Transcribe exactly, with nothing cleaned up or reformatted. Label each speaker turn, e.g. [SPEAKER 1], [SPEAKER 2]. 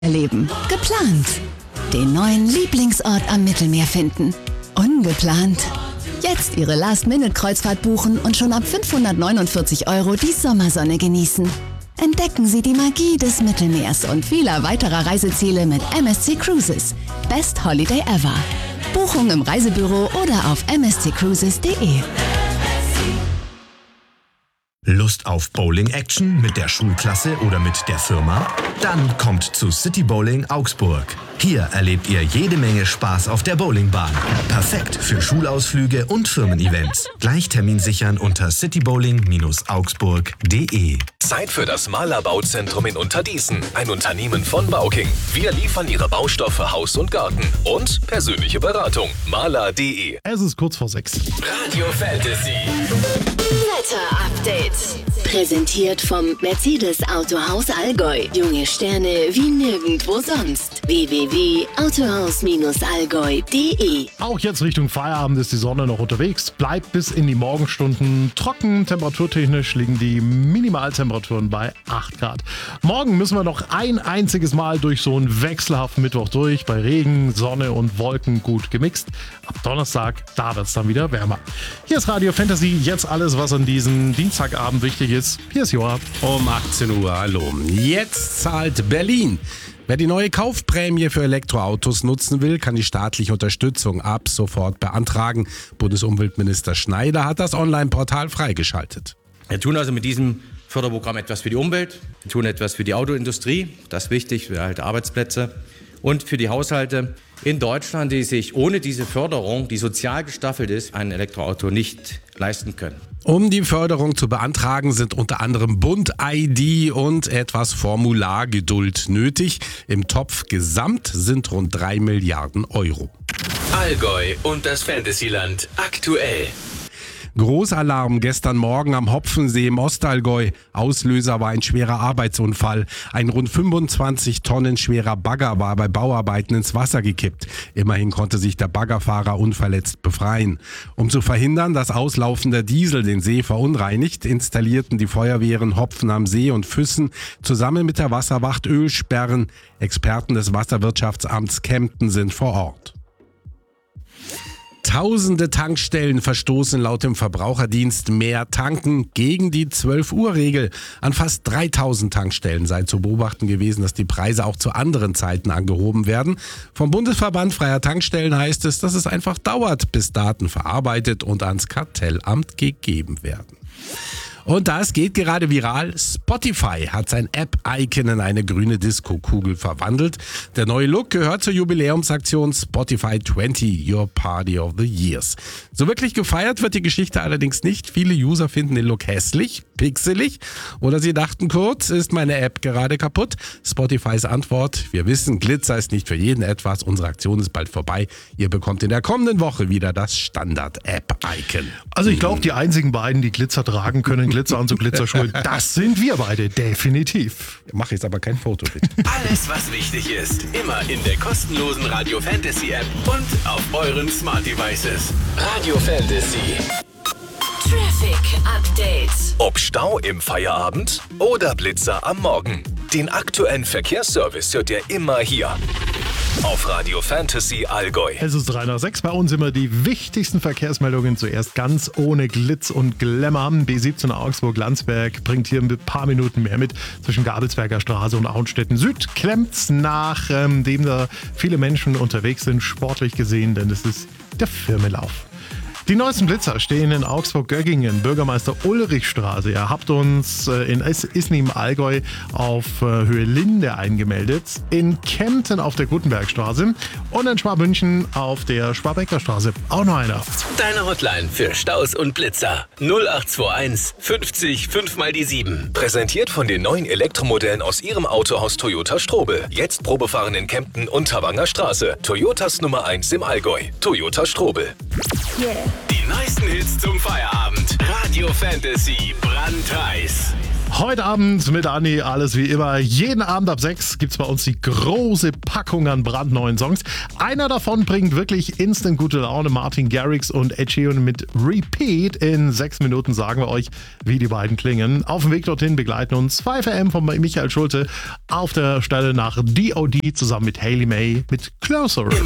[SPEAKER 1] erleben. Geplant. Den neuen Lieblingsort am Mittelmeer finden. Ungeplant. Jetzt Ihre Last-Minute-Kreuzfahrt buchen und schon ab fünfhundertneunundvierzig Euro die Sommersonne genießen. Entdecken Sie die Magie des Mittelmeers und vieler weiterer Reiseziele mit M S C Cruises. Best Holiday ever. Buchung im Reisebüro oder auf m s c cruises punkt d e.
[SPEAKER 2] Lust auf Bowling-Action mit der Schulklasse oder mit der Firma? Dann kommt zu City Bowling Augsburg. Hier erlebt ihr jede Menge Spaß auf der Bowlingbahn. Perfekt für Schulausflüge und Firmen-Events. Gleich Termin sichern unter citybowling augsburg punkt d e.
[SPEAKER 3] Zeit für das Mahler Bauzentrum in Unterdießen. Ein Unternehmen von Bauking. Wir liefern Ihre Baustoffe Haus und Garten und persönliche Beratung. mahler punkt d e.
[SPEAKER 4] Es ist kurz vor sechs.
[SPEAKER 3] Radio Fantasy.
[SPEAKER 5] Wetter-Update. Präsentiert vom Mercedes Autohaus Allgäu. Junge Sterne wie nirgendwo sonst. w w w punkt autohaus allgäu punkt d e.
[SPEAKER 4] Auch jetzt Richtung Feierabend ist die Sonne noch unterwegs. Bleibt bis in die Morgenstunden trocken. Temperaturtechnisch liegen die Minimaltemperaturen bei acht Grad. Morgen müssen wir noch ein einziges Mal durch so einen wechselhaften Mittwoch durch. Bei Regen, Sonne und Wolken gut gemixt. Ab Donnerstag, da wird es dann wieder wärmer. Hier ist Radio Fantasy. Jetzt alles, was an diesem Dienstagabend wichtig ist. Hier ist Joa.
[SPEAKER 6] Um achtzehn Uhr, hallo. Jetzt zahlt Berlin. Wer die neue Kaufprämie für Elektroautos nutzen will, kann die staatliche Unterstützung ab sofort beantragen. Bundesumweltminister Schneider hat das Online-Portal freigeschaltet.
[SPEAKER 7] Wir tun also mit diesem Förderprogramm etwas für die Umwelt, wir tun etwas für die Autoindustrie, das ist wichtig, für halt Arbeitsplätze und für die Haushalte in Deutschland, die sich ohne diese Förderung, die sozial gestaffelt ist, ein Elektroauto nicht leisten können.
[SPEAKER 6] Um die Förderung zu beantragen, sind unter anderem Bund-I D und etwas Formulargeduld nötig. Im Topf gesamt sind rund drei Milliarden Euro.
[SPEAKER 3] Allgäu und das Fantasyland aktuell.
[SPEAKER 6] Großalarm gestern Morgen am Hopfensee im Ostallgäu. Auslöser war ein schwerer Arbeitsunfall. Ein rund fünfundzwanzig Tonnen schwerer Bagger war bei Bauarbeiten ins Wasser gekippt. Immerhin konnte sich der Baggerfahrer unverletzt befreien. Um zu verhindern, dass auslaufender Diesel den See verunreinigt, installierten die Feuerwehren Hopfen am See und Füssen zusammen mit der Wasserwacht Ölsperren. Experten des Wasserwirtschaftsamts Kempten sind vor Ort. Tausende Tankstellen verstoßen laut dem Verbraucherdienst mehr tanken gegen die zwölf Uhr Regel. An fast dreitausend Tankstellen sei zu beobachten gewesen, dass die Preise auch zu anderen Zeiten angehoben werden. Vom Bundesverband Freier Tankstellen heißt es, dass es einfach dauert, bis Daten verarbeitet und ans Kartellamt gegeben werden. Und das geht gerade viral. Spotify hat sein App-Icon in eine grüne Disco-Kugel verwandelt. Der neue Look gehört zur Jubiläumsaktion Spotify zwanzig, Your Party of the Years. So wirklich gefeiert wird die Geschichte allerdings nicht. Viele User finden den Look hässlich, pixelig oder sie dachten kurz, ist meine App gerade kaputt? Spotifys Antwort: Wir wissen, Glitzer ist nicht für jeden etwas. Unsere Aktion ist bald vorbei. Ihr bekommt in der kommenden Woche wieder das Standard-App-Icon.
[SPEAKER 4] Also ich glaube, die einzigen beiden, die Glitzer tragen können, Glitzeranzug, Glitzerschuhe, das sind wir beide, definitiv.
[SPEAKER 6] Mach jetzt aber kein Foto, bitte.
[SPEAKER 3] Alles, was wichtig ist, immer in der kostenlosen Radio Fantasy App und auf euren Smart Devices. Radio Fantasy.
[SPEAKER 5] Traffic Update.
[SPEAKER 3] Ob Stau im Feierabend oder Blitzer am Morgen. Den aktuellen Verkehrsservice hört ihr immer hier. Auf Radio Fantasy Allgäu.
[SPEAKER 4] Es ist drei nach sechs, bei uns immer die wichtigsten Verkehrsmeldungen. Zuerst ganz ohne Glitz und Glamour. B siebzehn Augsburg-Landsberg bringt hier ein paar Minuten mehr mit. Zwischen Gabelsberger Straße und Auenstetten Süd klemmt's, nachdem ähm, da viele Menschen unterwegs sind, sportlich gesehen, denn es ist der Firmelauf. Die neuesten Blitzer stehen in Augsburg-Göggingen, Bürgermeister Ulrichstraße. Ihr habt uns in Isny im Allgäu auf Höhe Linde eingemeldet, in Kempten auf der Gutenbergstraße und in Schwabmünchen auf der Schwabecker Straße. Auch noch einer.
[SPEAKER 3] Deine Hotline für Staus und Blitzer. null acht zwei eins fünfzig fünf mal die sieben. Präsentiert von den neuen Elektromodellen aus Ihrem Autohaus Toyota Strobel. Jetzt Probefahren in Kempten und Tawanger Straße. Toyotas Nummer eins im Allgäu. Toyota Strobel.
[SPEAKER 5] Yeah.
[SPEAKER 3] Die neuesten Hits zum Feierabend. Radio Fantasy brandheiß.
[SPEAKER 4] Heute Abend mit Andi, alles wie immer. Jeden Abend ab sechs gibt es bei uns die große Packung an brandneuen Songs. Einer davon bringt wirklich instant gute Laune. Martin Garrix und Ed Sheeran mit Repeat. In sechs Minuten sagen wir euch, wie die beiden klingen. Auf dem Weg dorthin begleiten uns five A M von Michael Schulte. Auf der Stelle nach D O D zusammen mit Hailey May mit Closer.